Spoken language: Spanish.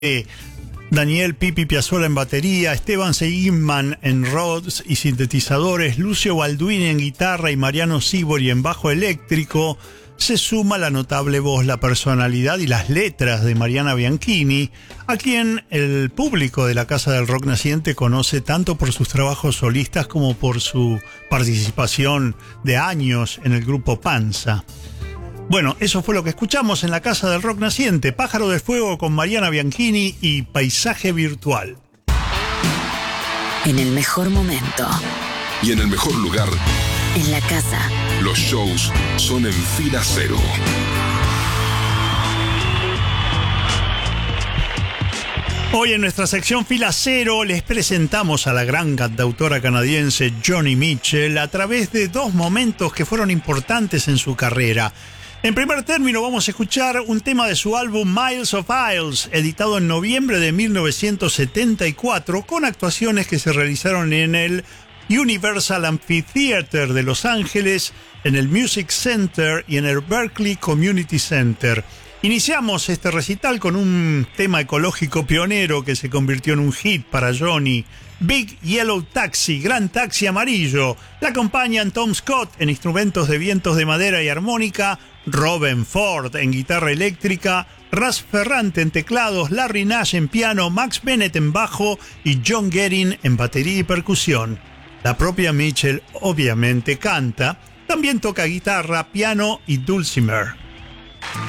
Daniel Pipi Piazzolla en batería, Esteban Seligman en Rhodes y sintetizadores, Lucio Balduini en guitarra y Mariano Sibori en bajo eléctrico, se suma la notable voz, la personalidad y las letras de Mariana Bianchini, a quien el público de la Casa del Rock Naciente conoce tanto por sus trabajos solistas como por su participación de años en el grupo Panza. Bueno, eso fue lo que escuchamos en la Casa del Rock Naciente, Pájaro de Fuego con Mariana Bianchini y Paisaje Virtual. En el mejor momento. Y en el mejor lugar. En la casa. Los shows son en Fila Cero. Hoy en nuestra sección Fila Cero les presentamos a la gran cantautora canadiense Joni Mitchell a través de dos momentos que fueron importantes en su carrera. En primer término vamos a escuchar un tema de su álbum Miles of Isles, editado en noviembre de 1974, con actuaciones que se realizaron en el Universal Amphitheater de Los Ángeles, en el Music Center y en el Berkeley Community Center. Iniciamos este recital con un tema ecológico pionero que se convirtió en un hit para Joni, Big Yellow Taxi, Gran Taxi Amarillo. La acompañan Tom Scott en instrumentos de vientos de madera y armónica, Robben Ford en guitarra eléctrica, Russ Ferrante en teclados, Larry Nash en piano, Max Bennett en bajo y John Guerin en batería y percusión. La propia Mitchell obviamente canta, también toca guitarra, piano y dulcimer.